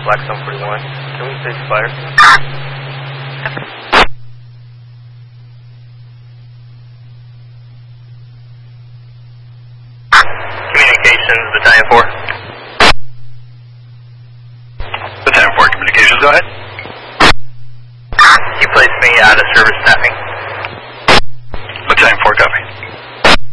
Blackstone 41. Can we say fire? Communications, Battalion 4. Battalion 4, communications, go ahead. You placed me out of service staffing. Battalion 4, copy.